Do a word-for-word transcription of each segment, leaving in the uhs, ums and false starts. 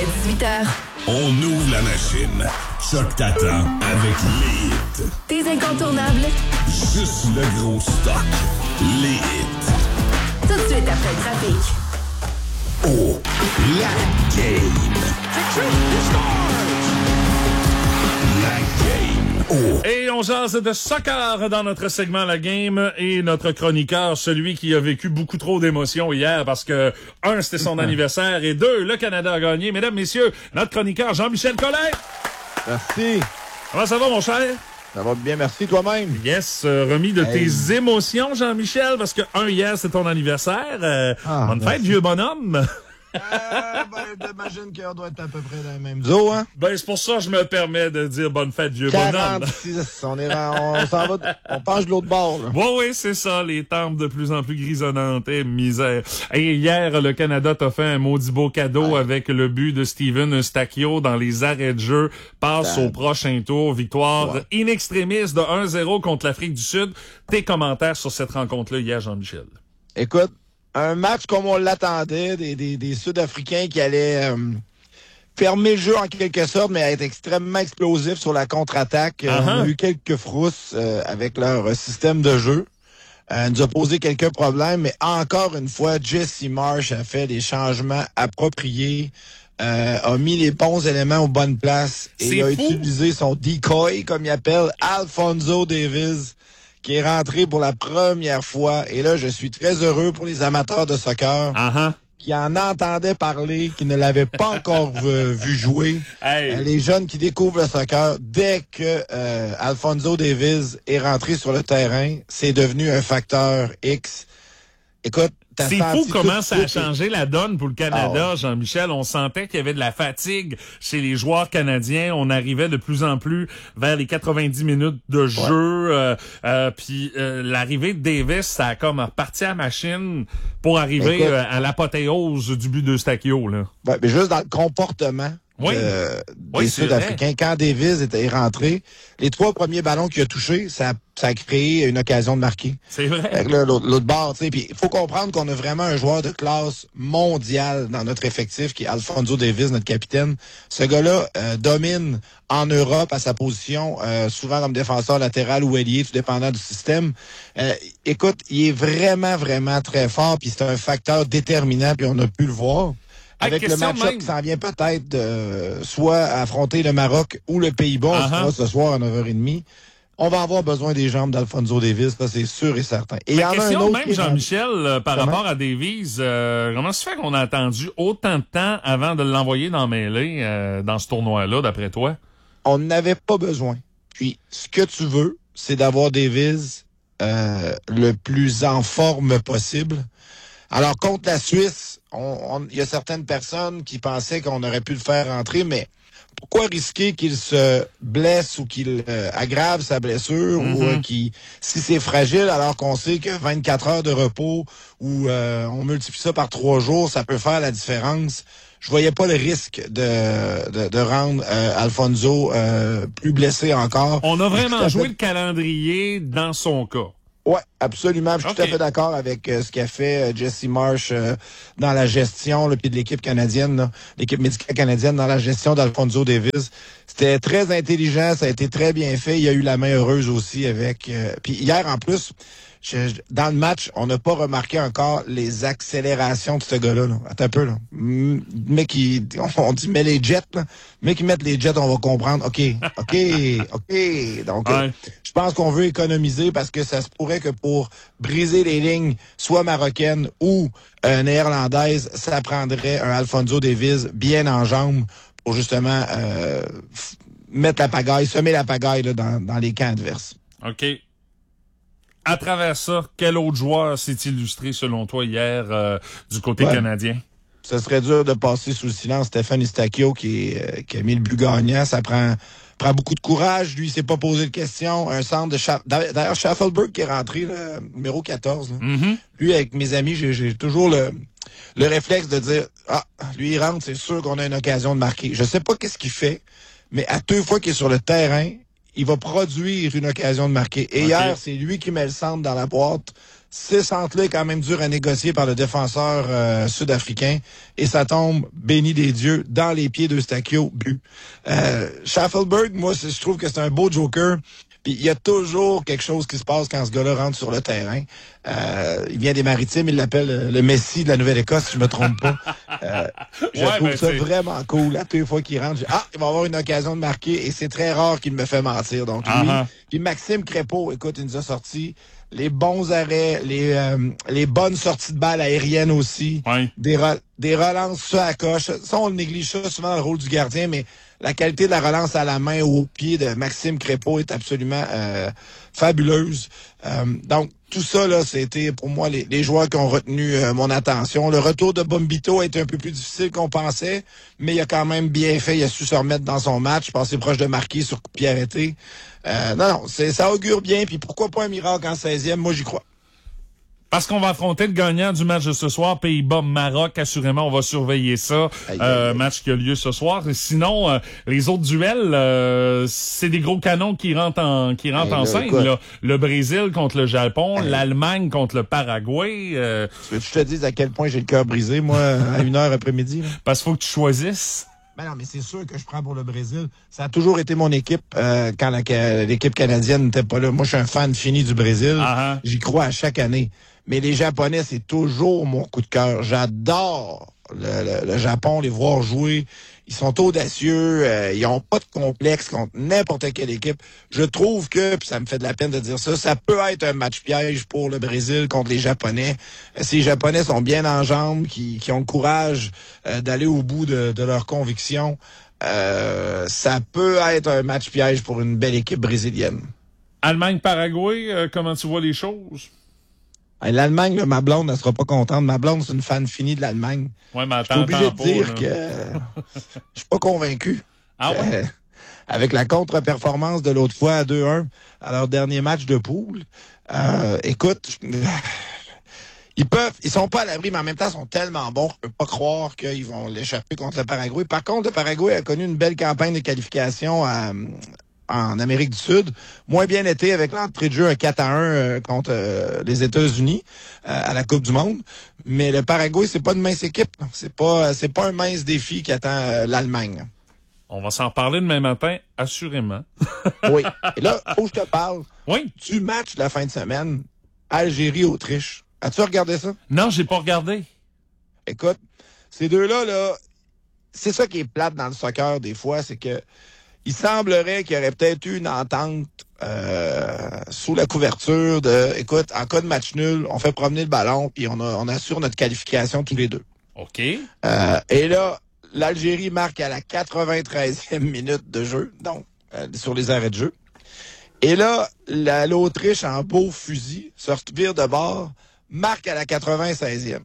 Jusqu'à dix-huit heures. On ouvre la machine. Choc t'attend avec les hits. Tes incontournables. Juste le gros stock. Les hits. Tout de suite après le trafic. Oh, la game. La game. Oh. Et on jase de soccer dans notre segment La Game et notre chroniqueur, celui qui a vécu beaucoup trop d'émotions hier parce que, un, c'était son anniversaire et deux, le Canada a gagné. Mesdames, messieurs, notre chroniqueur Jean-Michel Collin. Merci. Comment ça va, mon cher? Ça va bien, merci toi-même. Yes, euh, remis de Hey. tes émotions, Jean-Michel, parce que, un, hier, c'est ton anniversaire. Euh, Ah, bonne merci. fête, vieux bonhomme. Euh, ben, j'imagine qu'on doit être à peu près dans le même zoo, hein? Ben, c'est pour ça que je me permets de dire bonne fête, vieux bonhomme. quarante-six, on est, on s'en va, on penche de l'autre bord, là. Oui, oui, c'est ça, les tempes de plus en plus grisonnantes, et misère. Et hier, le Canada t'a fait un maudit beau cadeau Ouais. avec le but de Steven Eustáquio dans les arrêts de jeu, passe Ouais. au prochain tour, victoire Ouais. in extremis de un zéro contre l'Afrique du Sud. Tes commentaires sur cette rencontre-là hier, Jean-Michel? Écoute, un match comme on l'attendait, des, des, des Sud-Africains qui allaient euh, fermer le jeu en quelque sorte, mais être extrêmement explosifs sur la contre-attaque. Euh, Uh-huh. On a eu quelques frousses euh, avec leur euh, système de jeu. Euh, nous a posé quelques problèmes, mais encore une fois, Jesse Marsh a fait les changements appropriés, euh, a mis les bons éléments aux bonnes places et C'est il a fou. utilisé son decoy, comme il appelle, Alphonso Davies, qui est rentré pour la première fois. Et là, je suis très heureux pour les amateurs de soccer Ah ah. qui en entendaient parler, qui ne l'avaient pas encore euh, vu jouer. Hey. Euh, les jeunes qui découvrent le soccer, dès que euh, Alphonso Davies est rentré sur le terrain, c'est devenu un facteur X. Écoute, t'as C'est senti fou tout comment de ça a suite- changé la donne pour le Canada, Ah ouais. Jean-Michel. On sentait qu'il y avait de la fatigue chez les joueurs canadiens. On arrivait de plus en plus vers les quatre-vingt-dix minutes de jeu. Euh, euh, Puis euh, l'arrivée de Davis, ça a comme reparti à la machine pour arriver Écoute. euh, à l'apothéose du but de Eustáquio, là. Ouais, mais juste dans le comportement Oui. euh, Oui, des c'est Sud-Africains. Quand Davies était rentré, les trois premiers ballons qu'il a touchés, ça, ça a créé une occasion de marquer. C'est vrai. Fait que là, l'autre l'autre bord, tu sais, puis il faut comprendre qu'on a vraiment un joueur de classe mondiale dans notre effectif, qui est Alphonso Davies, notre capitaine. Ce gars-là euh, domine en Europe à sa position, euh, souvent comme défenseur latéral ou ailier, tout dépendant du système. Euh, écoute, il est vraiment, vraiment très fort, puis c'est un facteur déterminant, puis on a pu le voir. Hey, Avec le question match-up même. qui s'en vient peut-être de soit affronter le Maroc ou le Pays-Bas, on se Uh-huh. fera ce soir à neuf heures trente. On va avoir besoin des jambes d'Alphonso Davies, ça c'est sûr et certain. Et il y La en a un question autre même, qui est Jean-Michel, euh, par Comment? rapport à Davies, euh, comment se fait qu'on a attendu autant de temps avant de l'envoyer dans mêlée euh, dans ce tournoi-là, d'après toi? on n'avait pas besoin. Puis, ce que tu veux, c'est d'avoir Davies euh, le plus en forme possible. Alors, contre la Suisse, on- on- il y a certaines personnes qui pensaient qu'on aurait pu le faire rentrer, mais pourquoi risquer qu'il se blesse ou qu'il euh, aggrave sa blessure ou euh, qu'il, si c'est fragile, alors qu'on sait que vingt-quatre heures de repos ou euh, on multiplie ça par trois jours, ça peut faire la différence. Je voyais pas le risque de, de, de rendre euh, Alphonso euh, plus blessé encore. On a Je suis tout vraiment à joué fait- le calendrier dans son cas. Ouais, absolument. Je suis tout à Ok. fait d'accord avec euh, ce qu'a fait euh, Jesse Marsh euh, dans la gestion, là, puis de l'équipe canadienne, là, l'équipe médicale canadienne dans la gestion d'Alphonso Davies. C'était très intelligent, ça a été très bien fait. Il y a eu la main heureuse aussi avec. euh, puis hier en plus, je- je- dans le match, on n'a pas remarqué encore les accélérations de ce gars-là. Là. Attends un peu là. M- Mais qui, on dit mais les jets, là. Mais qui mettent les jets, on va comprendre. Ok, ok, ok. Donc. euh, Ouais. je pense qu'on veut économiser parce que ça se pourrait que pour briser les lignes, soit marocaines ou euh, néerlandaises, ça prendrait un Alphonso Davies bien en jambes pour justement euh, f- mettre la pagaille, semer la pagaille là, dans, dans les camps adverses. OK. À travers ça, quel autre joueur s'est illustré, selon toi, hier, euh, du côté Ouais. canadien? Ce serait dur de passer sous le silence Stéphane Eustáquio qui, est, euh, qui a mis le but gagnant. Ça prend prend beaucoup de courage. Lui, il s'est pas posé de questions. Un centre de... Scha- D'ailleurs, Schaffelberg qui est rentré, là, numéro quatorze. Là. Mhm. Lui, avec mes amis, j'ai, j'ai toujours le, le réflexe de dire « Ah, lui, il rentre, c'est sûr qu'on a une occasion de marquer. » Je sais pas qu'est-ce qu'il fait, mais à deux fois qu'il est sur le terrain, il va produire une occasion de marquer. Et okay. hier, c'est lui qui met le centre dans la boîte. Ce centre-là est quand même dur à négocier par le défenseur euh, sud-africain. Et ça tombe, béni des dieux, dans les pieds d'Eustachio, but. Euh, Schaffelberg, moi, je trouve que c'est un beau joker. Puis il y a toujours quelque chose qui se passe quand ce gars-là rentre sur le terrain. Euh, il vient des Maritimes, il l'appelle le Messi de la Nouvelle-Écosse, si je me trompe pas. Euh, je ouais, trouve ben ça c'est... vraiment cool. À toutes les fois qu'il rentre, je dis, ah, il va avoir une occasion de marquer. Et c'est très rare qu'il me fait mentir. Donc lui, uh-huh. Puis Maxime Crépeau, écoute, il nous a sorti les bons arrêts, les euh, les bonnes sorties de balles aériennes aussi, ouais. des re- des relances ça à coche. Ça, on le néglige ça souvent dans le rôle du gardien, mais la qualité de la relance à la main ou au pied de Maxime Crépeau est absolument euh, fabuleuse. Euh, donc, tout ça, là, c'était pour moi les, les joueurs qui ont retenu euh, mon attention. Le retour de Bombito a été un peu plus difficile qu'on pensait, mais il a quand même bien fait. Il a su se remettre dans son match, passer proche de marquer sur coup de pied arrêté. Euh, non, non, c'est, ça augure bien. Puis pourquoi pas un miracle en seizième? Moi, j'y crois. Parce qu'on va affronter le gagnant du match de ce soir, Pays-Bas-Maroc. Assurément, on va surveiller ça. Aïe, euh, aïe. Match qui a lieu ce soir. Et sinon, euh, les autres duels, euh, c'est des gros canons qui rentrent en qui rentrent aïe, en scène. Là. Le Brésil contre le Japon, aïe. L'Allemagne contre le Paraguay. Euh... Tu veux que je te dise à quel point j'ai le cœur brisé, moi, à une heure après-midi? Là? Parce qu'il faut que tu choisisses. Ben non, mais c'est sûr que je prends pour le Brésil. Ça a toujours été mon équipe euh, quand la, l'équipe canadienne n'était pas là. Moi, je suis un fan fini du Brésil. Uh-huh. J'y crois à chaque année. Mais les Japonais, c'est toujours mon coup de cœur. J'adore le, le, le Japon, les voir jouer. Ils sont audacieux, euh, ils ont pas de complexe contre n'importe quelle équipe. Je trouve que, puis ça me fait de la peine de dire ça, ça peut être un match piège pour le Brésil contre les Japonais. Euh, si les Japonais sont bien en jambes, qui, qui ont le courage euh, d'aller au bout de, de leurs convictions, euh, ça peut être un match piège pour une belle équipe brésilienne. Allemagne-Paraguay, euh, comment tu vois les choses? L'Allemagne, là, ma blonde, elle sera pas contente. Ma blonde, c'est une fan finie de l'Allemagne. Ouais, mais attends, je suis obligé de dire là. que je suis pas convaincu. Ah ouais? Euh, avec la contre-performance de l'autre fois à deux un, à leur dernier match de poule, euh, écoute, je, ils peuvent, ils sont pas à l'abri, mais en même temps, ils sont tellement bons, je peux pas croire qu'ils vont l'échapper contre le Paraguay. Par contre, le Paraguay a connu une belle campagne de qualification à en Amérique du Sud, moins bien été avec l'entrée de jeu un quatre à un euh, contre euh, les États-Unis euh, à la Coupe du Monde. Mais le Paraguay, c'est pas une mince équipe. Non. C'est pas c'est pas un mince défi qui attend euh, l'Allemagne. On va s'en parler demain matin, assurément. Oui. Et là, faut que je te parle oui. du match de la fin de semaine, Algérie-Autriche. As-tu regardé ça? Non, j'ai pas regardé. Écoute, ces deux-là, là, c'est ça qui est plate dans le soccer des fois, c'est que il semblerait qu'il y aurait peut-être eu une entente euh, sous la couverture de, écoute, en cas de match nul, on fait promener le ballon puis on, a, on assure notre qualification tous les deux. OK. Euh, et là, l'Algérie marque à la quatre-vingt-treizième minute de jeu, donc euh, sur les arrêts de jeu. Et là, la, l'Autriche, en beau fusil, se vire de bord, marque à la quatre-vingt-seizième.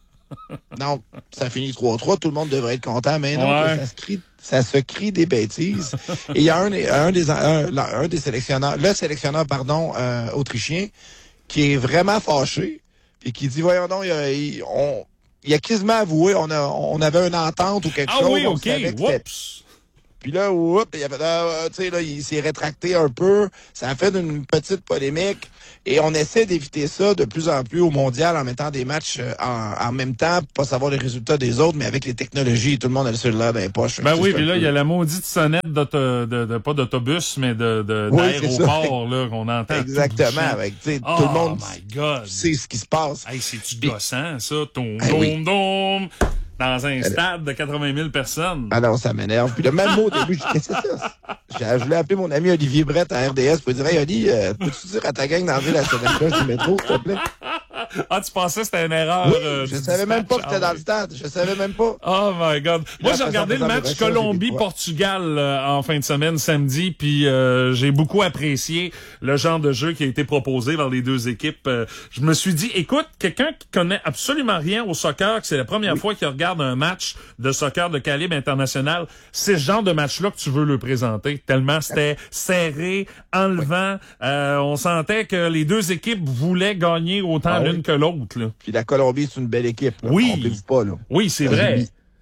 Donc, ça finit trois trois, tout le monde devrait être content, mais non, ouais. ça se crie, ça se crie des bêtises. Et il y a un, un des un, un des sélectionneurs, le sélectionneur, pardon, euh, autrichien, qui est vraiment fâché, et qui dit, voyons donc, il a, il, on, il a quasiment avoué, on, a, on avait une entente ou quelque ah chose. Ah oui, OK, oups! Puis là, oups, il, a fait, euh, tu sais, là, il s'est rétracté un peu. Ça a fait une petite polémique. Et on essaie d'éviter ça de plus en plus au mondial en mettant des matchs en, en même temps, pour pas savoir les résultats des autres, mais avec les technologies, tout le monde a le cellulaire dans les poches. Ben oui, puis là, il y a la maudite sonnette d'auto, de, de, pas d'autobus, mais de, de oui, d'aéroport, là, qu'on entend. Exactement, avec, tu sais, oh, tout le monde my God. sait ce qui se passe. Hey, c'est-tu gossant, ça? Tom, hey, dom, oui. dom, dans un stade de quatre-vingt mille personnes. Ah non, ça m'énerve. Puis le même mot au début, je dis, qu'est-ce que c'est ça? Je voulais appeler mon ami Olivier Brett à R D S pour dire, hey, Oli, euh, peux-tu dire à ta gang d'enlever la sonnette du métro, s'il te plaît? Ah, tu pensais que c'était une erreur? Oui, euh, je savais même pas que j'étais dans le stade. Je savais même pas. Oh my God. Moi, j'ai regardé le match Colombie-Portugal euh, en fin de semaine, samedi, puis euh, j'ai beaucoup apprécié le genre de jeu qui a été proposé par les deux équipes. Euh, je me suis dit, écoute, quelqu'un qui connaît absolument rien au soccer, que c'est la première oui. fois qu'il regarde un match de soccer de calibre international, c'est ce genre de match-là que tu veux le présenter. Tellement c'était serré, enlevant. Oui. Euh, on sentait que les deux équipes voulaient gagner autant ah, l'une oui. que l'autre. Là. Puis la Colombie, c'est une belle équipe. Là. Oui. On ne pas, là. Oui, c'est vrai.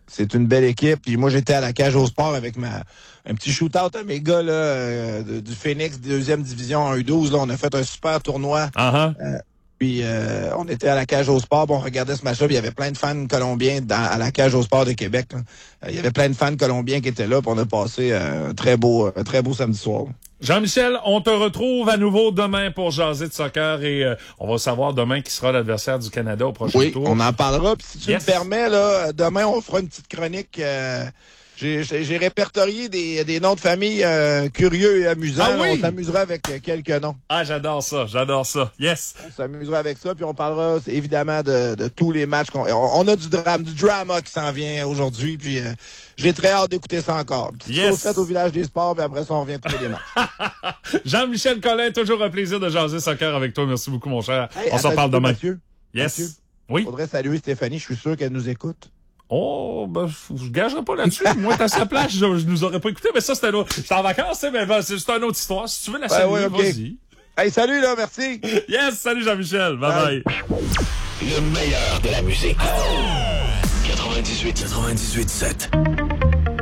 c'est une belle équipe. Puis moi, j'étais à la cage au sport avec ma un petit shootout à mes gars là, euh, de, du Phoenix, deuxième division en U douze. Là, on a fait un super tournoi. Uh-huh. Euh, puis euh, on était à la cage au sport, bon, on regardait ce match-là, puis il y avait plein de fans colombiens dans, à la cage au sport de Québec. Là. Il y avait plein de fans colombiens qui étaient là, puis on a passé euh, un très beau, un très beau samedi soir. Jean-Michel, on te retrouve à nouveau demain pour jaser de soccer et euh, on va savoir demain qui sera l'adversaire du Canada au prochain oui, tour. On en parlera. Puis si tu yes. me permets, là, demain on fera une petite chronique. Euh, J'ai, j'ai répertorié des, des noms de famille euh, curieux et amusants. Ah oui? On s'amusera avec quelques noms. Ah, j'adore ça, j'adore ça. Yes. On s'amusera avec ça, puis on parlera évidemment de, de tous les matchs. Qu'on, on, on a du drame, du drama qui s'en vient aujourd'hui, puis euh, j'ai très hâte d'écouter ça encore. Petite yes. chose faite au village des sports, puis après ça, on revient écouter les matchs. Jean-Michel Collin, toujours un plaisir de jaser soccer avec toi. Merci beaucoup, mon cher. Hey, on s'en parle demain. Mathieu. Yes. Mathieu. Oui. Faudrait saluer Stéphanie, je suis sûr qu'elle nous écoute. Oh, ben, je gagerai pas là-dessus. Moi, t'as sa place, je, je nous aurais pas écouté, mais ça, c'était un autre. J'étais en vacances, mais ben, c'est juste une autre histoire. Si tu veux la saluer, ouais, okay. vas-y. Hey, salut, là, merci. Yes, salut Jean-Michel. Bye bye. Le meilleur de la musique. quatre-vingt-dix-huit, quatre-vingt-dix-huit sept.